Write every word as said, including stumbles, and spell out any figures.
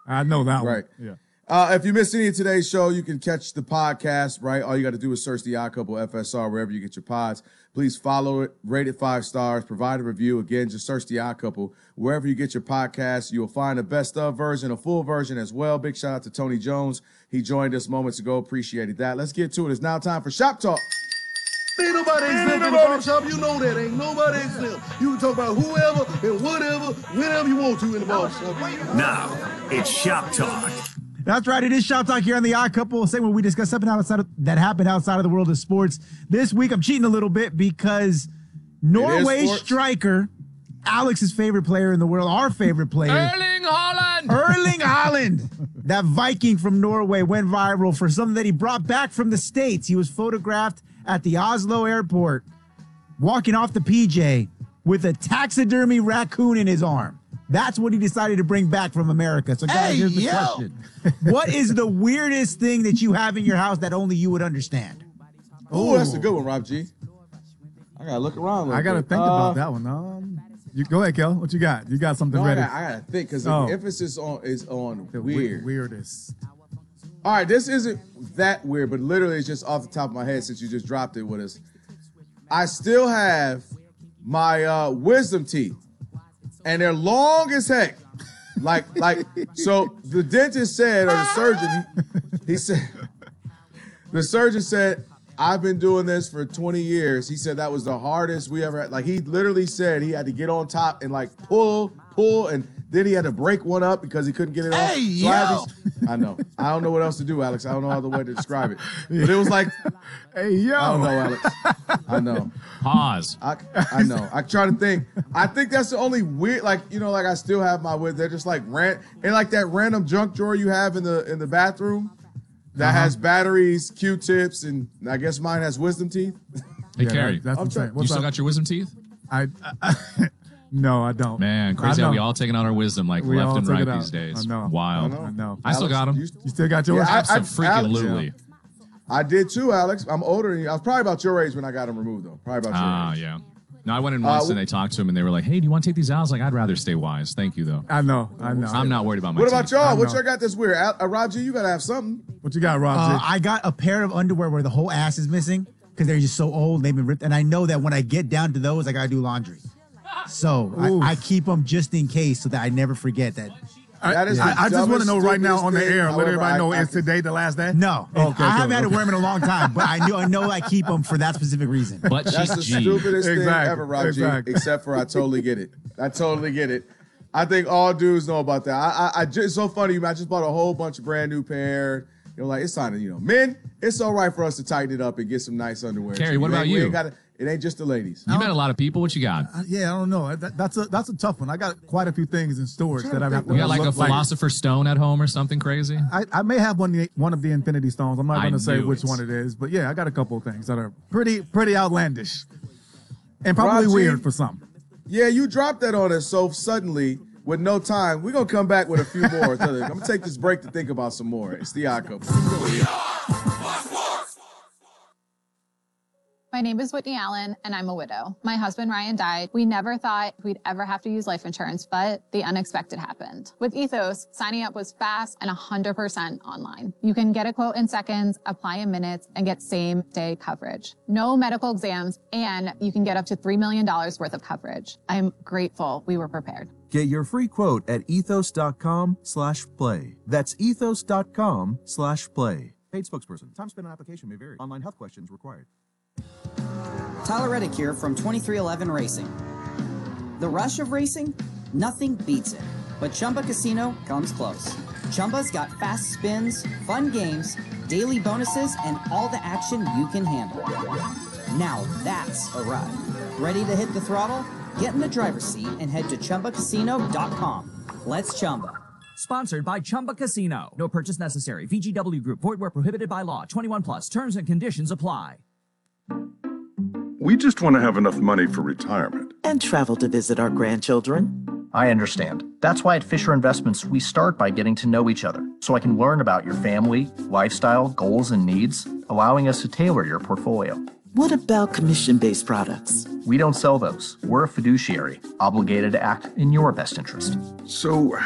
I know that right. one. Yeah. Uh, if you missed any of today's show, you can catch the podcast, right? All you got to do is search The Odd Couple F S R wherever you get your pods. Please follow it, rate it five stars, provide a review. Again, just search The Odd Couple wherever you get your podcast. You'll find a best of version, a full version as well. Big shout out to Tony Jones. He joined us moments ago. Appreciated that. Let's get to it. It's now time for Shop Talk. Ain't nobody exempt in the barbershop. You know that. Ain't nobody exempt. You can talk about whoever and whatever, whenever you want to in the barbershop. Now, it's Shop Talk. That's right. It is Shop Talk here on The Odd Couple, a segment where we discuss something outside of, that happened outside of the world of sports. This week, I'm cheating a little bit because Norway striker, Alex's favorite player in the world, our favorite player, Erling Haaland. Erling Haaland, that Viking from Norway, went viral for something that he brought back from the States. He was photographed at the Oslo airport, walking off the P J with a taxidermy raccoon in his arm. That's what he decided to bring back from America. So, guys, hey, here's the yo. question. What is the weirdest thing that you have in your house that only you would understand? Oh, that's a good one, Rob G. I got to look around. I got to bit. think uh, about that one. Um, you Go ahead, Kel. What you got? You got something no, ready? I got, I got to think because Oh. the emphasis on is on The weird. Weirdest. All right, this isn't that weird, but literally it's just off the top of my head since you just dropped it with us. I still have my uh, wisdom teeth, and they're long as heck. Like, like, so the dentist said, or the surgeon, he, he said, the surgeon said, I've been doing this for twenty years. He said that was the hardest we ever had. Like, he literally said he had to get on top and like pull, pull, and then he had to break one up because he couldn't get it off. Hey, so yo. I, had these, I know. I don't know what else to do, Alex. I don't know other way to describe it. But it was like, Hey, yo. I don't know, Alex. I know. Pause. I I know. I try to think. I think that's the only weird, like, you know, like I still have my with. They're just like ran and like that random junk drawer you have in the in the bathroom that Uh-huh. has batteries, Q-tips, and I guess mine has wisdom teeth. Hey, Yeah, Carrie, that- that's I'm insane. trying- you What's still up? got your wisdom teeth? I, I no, I don't. Man, crazy I how we know. all taking out our wisdom like We left all and took right it out. these days. I know. Wild. I know. I know. I still got them. You- You still got yours? Yeah, I- So freaking Alex, Luli. I did too, Alex. I'm older than you. I was probably about your age when I got them removed, though. Probably about your Ah, age. yeah. No, I went in once Uh, and they talked to him and they were like, "Hey, do you want to take these out?" I was like, "I'd rather stay wise. Thank you, though." I know. I know. I'm not worried about my What teeth. about y'all? I What know. y'all got this weird? Al- uh, Rob G, you gotta have something. What you got, Rob? Uh, I got a pair of underwear where the whole ass is missing because they're just so old. They've been ripped. And I know that when I get down to those, I got to do laundry. So Oof. I, I keep them just in case so that I never forget that. I, That is the I, I just want to dumbest, know right now stupidest on the thing. air. Let However, everybody know I- I is can- today the last day? No, Okay, I haven't cool, had to okay. wear them in a long time, but I know I know I keep them for that specific reason. But That's she's the G. stupidest thing Exactly, ever, Rob exactly. G. Except for I totally get it. I totally get it. I think all dudes know about that. I, I, I just, it's so funny. I just bought a whole bunch of brand new pair. You know, like it's time to, you know, men. It's all right for us to tighten it up and get some nice underwear. Carrie, what We about ain't- we you? ain't gotta- it ain't just the ladies. You met a lot of people. What you got? Uh, yeah, I don't know. That, that's a that's a tough one. I got quite a few things in storage I'm that trying I to have think to You got like a look philosopher's stone at home or something crazy? I, I may have one of the- one of the Infinity Stones. I'm not I going to say knew which it. one it is, but yeah, I got a couple of things that are pretty pretty outlandish and probably Rob G. weird for some. Yeah, you dropped that on us so suddenly with no time. We're going to come back with a few more. I'm going to take this break to think about some more. It's the Odd Couple. My name is Whitney Allen, and I'm a widow. My husband, Ryan, died. We never thought we'd ever have to use life insurance, but the unexpected happened. With Ethos, signing up was fast and one hundred percent online. You can get a quote in seconds, apply in minutes, and get same-day coverage. No medical exams, and you can get up to three million dollars worth of coverage. I'm grateful we were prepared. Get your free quote at ethos.com slash play. That's ethos.com slash play. Paid spokesperson. Time spent on application may vary. Online health questions required. Tyler Reddick here from twenty-three eleven Racing. The rush of racing? Nothing beats it. But Chumba Casino comes close. Chumba's got fast spins, fun games, daily bonuses, and all the action you can handle. Now that's a ride. Ready to hit the throttle? Get in the driver's seat and head to chumba casino dot com. Let's Chumba. Sponsored by Chumba Casino. No purchase necessary. V G W Group. Void where prohibited by law. twenty-one plus. Terms and conditions apply. We just want to have enough money for retirement. And travel to visit our grandchildren. I understand. That's why at Fisher Investments, we start by getting to know each other, so I can learn about your family, lifestyle, goals, and needs, allowing us to tailor your portfolio. What about commission-based products? We don't sell those. We're a fiduciary, obligated to act in your best interest. So